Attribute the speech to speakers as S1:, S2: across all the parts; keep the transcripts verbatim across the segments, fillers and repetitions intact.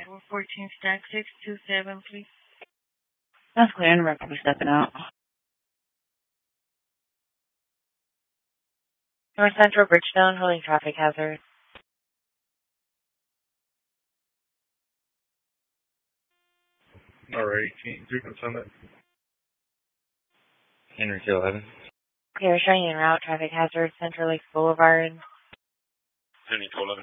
S1: four fourteen stack six two seven, please.
S2: That's clear, and the record will be stepping out.
S3: North Central Bridgestone, holding traffic hazard.
S4: Alright, can you confirm that?
S5: Henry two eleven.
S3: Clear, showing en route, traffic hazard, Central Lakes Boulevard.
S4: Henry two eleven.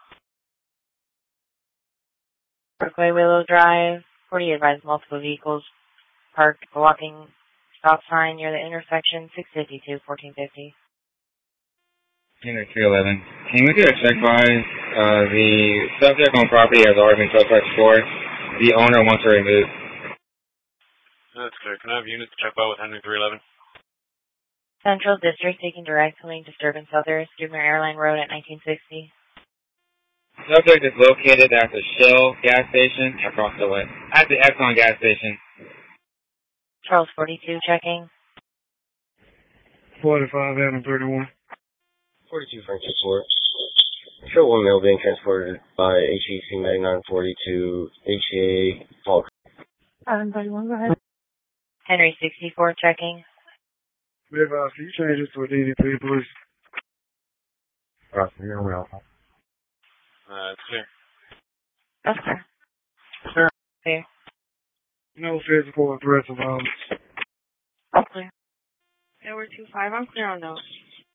S3: Brookway Willow Drive, forty advised multiple vehicles parked, blocking stop sign near the intersection, six fifty-two, fourteen fifty.
S5: Henry three eleven. Can we do a check by uh, the subject on property has already been towed before? The owner wants to remove.
S4: That's clear. Can I have units check by with Henry three eleven?
S3: Central District taking direct lane disturbance others, Scribner Airline Road at nineteen sixty.
S5: Subject is located at the Shell gas station across the way. At the Exxon gas station.
S3: Charles forty-two checking.
S6: forty-five Adam thirty-one.
S7: forty-two Franklin Court. Show one male being transported by H E C ninety-nine forty to H C A Falk.
S2: Adam thirty-one, go ahead.
S3: Henry sixty-four checking.
S6: Be advised, can you change this to a D D P, please?
S4: Roger, you're real. Uh, it's clear.
S3: That's clear.
S6: Sure.
S3: Clear.
S6: No physical or threats of violence.
S3: That's clear.
S1: Edward two five, I'm clear on those.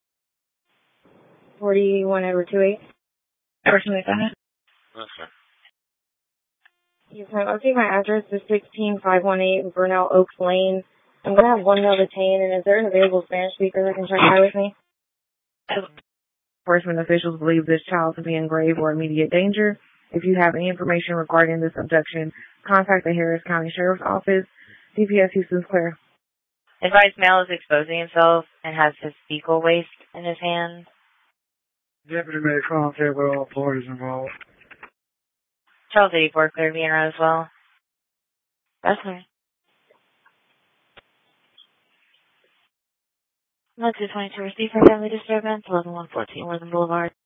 S2: forty-one Edward two eight. Personally found it.
S4: That's clear.
S2: Yes, ma'am. Okay, my address is sixteen five one eight Burnell Oaks Lane. I'm going to have one male detained, and is there an available Spanish speaker that can check high with me? Enforcement officials believe this child to be in grave or immediate danger. If you have any information regarding this abduction, contact the Harris County Sheriff's Office. D P S Houston's clear.
S3: Advised male is exposing himself and has his fecal waste in his hand.
S6: Deputy made contact with all parties involved.
S3: Charles eighty-four clear being around as well. That's clear. Let's do twenty-two receive for family disturbance, eleven one fourteen Worthing Boulevard.